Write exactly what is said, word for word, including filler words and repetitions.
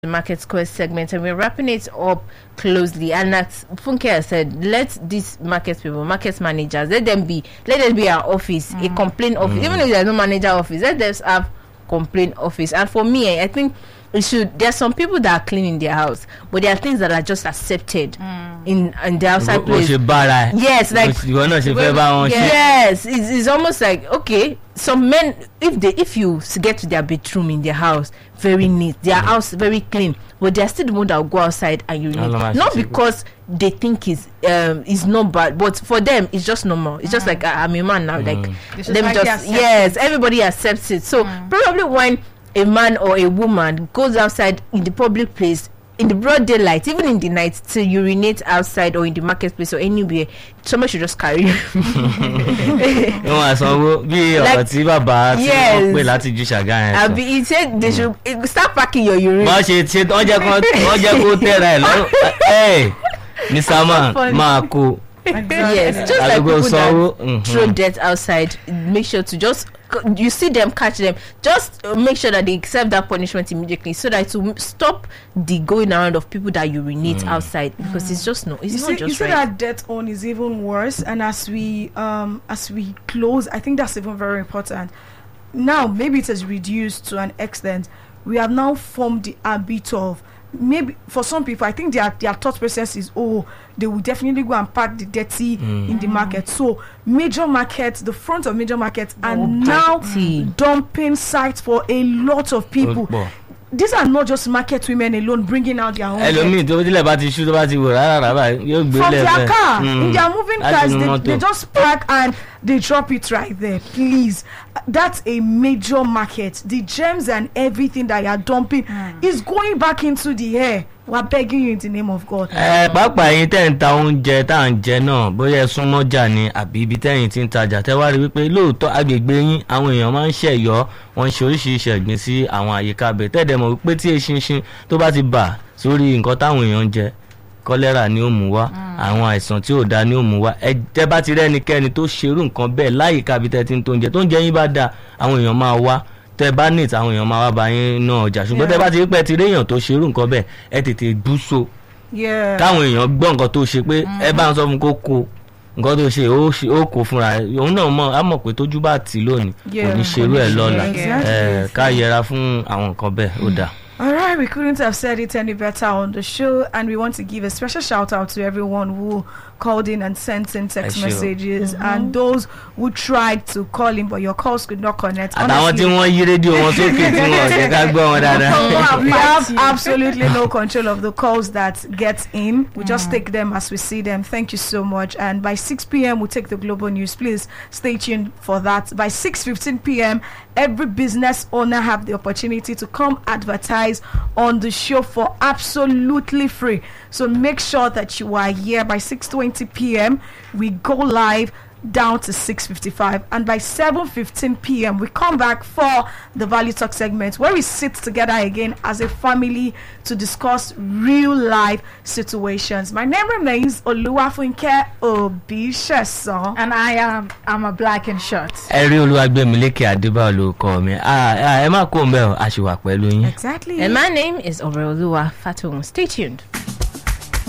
the Market Square segment, and we're wrapping it up closely. And as Funke said, let these market people, market managers, let them be, let them be our office, mm. a complaint office. Mm. Even if there's no manager office, let them have complaint office. And for me, I think it should. There are some people that are cleaning their house, but there are things that are just accepted mm. in in the outside place. Yes, like yes, it's, it's almost like okay. Some men, if they if you get to their bedroom in their house, very neat, their mm. house very clean, but they're still the one that will go outside and urinate. Not because they think it's um it's not bad, but for them it's just normal. It's mm. just like I, I'm a man now. Mm. Like them like just yes, everybody accepts it. So mm. probably when a man or a woman goes outside in the public place in the broad daylight, even in the night, to urinate outside or in the marketplace or anywhere, someone should just carry you. Like, yes. I'll be, he said they should start packing your urine. Hey, Nisama, Marco. Yes, just like people that mm-hmm. throw dirt outside, make sure to just you see them, catch them, just make sure that they accept that punishment immediately, so that to stop the going around of people that urinate mm. outside, because mm. it's just no, it's you not see, just you see right. that death on is even worse. And as we um as we close, I think that's even very important. Now maybe it has reduced to an extent. We have now formed the habit of, maybe for some people, I think their their thought process is, oh, they will definitely go and pack the dirty mm. in the market. So major markets, the front of major markets, are oh, now dirty. dumping sites for a lot of people. Oh, these are not just market women alone bringing out their own. From their car, mm. in their moving cars, they, they just park and they drop it right there. Please, that's a major market. The gems and everything that you are dumping mm. is going back into the air. We're begging you in the name of God. Eh, papa yin ten ta oúnjẹ tá ń jẹ náà, bóyá súnmọ́jà ni àbí ibi tẹ́yin tí ń tajà, tẹ́ wá rí wípé lóòótọ́ agbègbè yín àwọn èèyàn máa ń ṣẹ̀yọ́, wọ́n ṣe oríṣiríṣi ẹ̀gbin sí àwọn àyíká bẹ̀. Tẹ́dẹ̀ mọ̀ wípé tí eṣinṣin tó bá ti bà sórí nǹkan táwọn èèyàn ń jẹ, kọ́lẹ́rà ni ó mú wá, àwọn àìsàn tí ò dáa ni ó mú wá. Ẹ tẹ́ bá ti rẹ́nikẹ́ni tó ṣerú nǹkan bẹ́ẹ̀ láyìíká bí tẹ́ ti ń tó oúnjẹ, tó ń jẹ yín bá dáa, àwọn èèyàn máa wá. Tẹ́ bá ní ìtàwọn èèyàn máa wá bá yín náà ọjà, ṣùgbọ́n tẹ́ bá ti rí pé ti réèyàn tó ṣerú nǹkan bẹ́ẹ̀, ẹ tètè búso káwọn èèyàn gbọ́ nǹkan tó ṣe, pé ẹ bá ń sọ fún kó kó nǹkan tó ṣe ó kó fúnra òun náà mọ̀ á mọ̀ pé tójú bá tì lónìí kò ní ṣerú ẹ̀ lọ́la. Ká yẹra fún àwọn nǹkan bẹ́ẹ̀ ó dáa. All right, we couldn't have said it any better on the show, and we want to give a special shout out to everyone who called in and sent in text messages, mm-hmm. and those who tried to call in but your calls could not connect. Honestly, we have absolutely no control of the calls that get in. We mm. just take them as we see them. Thank you so much. And by six p.m. we'll take the global news. Please stay tuned for that. By six fifteen p.m. every business owner have the opportunity to come advertise on the show for absolutely free. So make sure that you are here. By six twenty p.m. we go live down to six fifty-five, and by seven fifteen p.m. we come back for the Value Talk segment, where we sit together again as a family to discuss real life situations. My name remains Oluwafunke Obishesan, and I am I'm a black and short. Exactly. And my name is Oreoluwa Fatum. Stay tuned.